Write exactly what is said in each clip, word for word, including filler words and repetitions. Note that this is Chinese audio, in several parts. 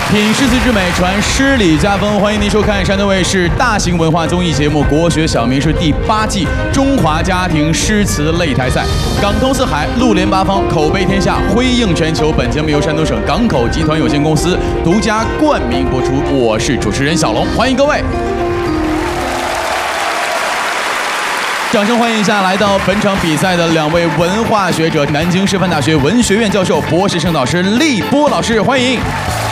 品诗词之美，传诗礼家风。欢迎您收看山东卫视大型文化综艺节目《国学小名诗》第八季中华家庭诗词擂台赛。港通四海，陆联八方，口碑天下，辉映全球。本节目由山东省港口集团有限公司独家冠名播出。我是主持人小龙，欢迎各位。掌声欢迎一下来到本场比赛的两位文化学者，南京师范大学文学院教授、博士生导师立波老师，欢迎。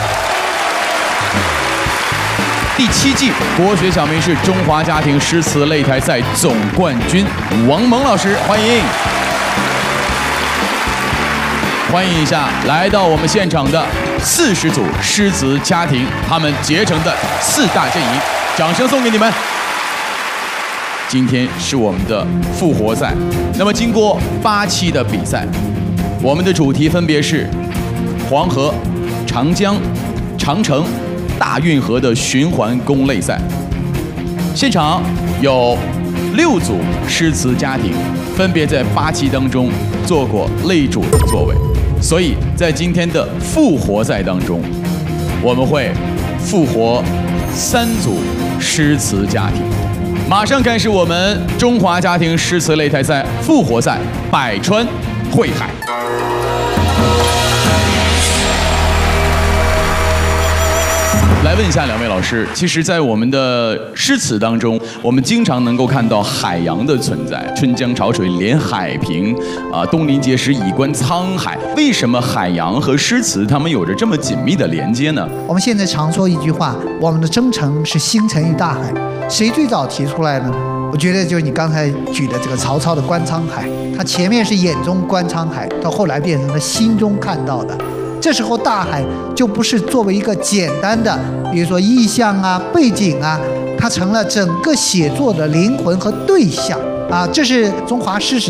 第七季国学小名诗中华家庭诗词擂台赛总冠军王蒙老师，欢迎！欢迎一下来到我们现场的四十组诗词家庭，他们结成的四大阵营，掌声送给你们！今天是我们的复活赛，那么经过八期的比赛，我们的主题分别是黄河、长江、长城、大运河的循环攻擂赛。现场有六组诗词家庭，分别在八期当中做过擂主的座位，所以在今天的复活赛当中，我们会复活三组诗词家庭。马上开始我们中华家庭诗词擂台赛复活赛百川汇海。来问一下两位老师，其实，在我们的诗词当中，我们经常能够看到海洋的存在，春江潮水连海平，啊，东临碣石，以观沧海。为什么海洋和诗词它们有着这么紧密的连接呢？ 我们现在常说一句话，我们的征程是星辰与大海。谁最早提出来呢？我觉得就是你刚才举的这个曹操的观沧海，他前面是眼中观沧海，到后来变成了心中看到的。这时候大海就不是作为一个简单的，比如说意象啊、背景啊，它成了整个写作的灵魂和对象啊。这是中华诗史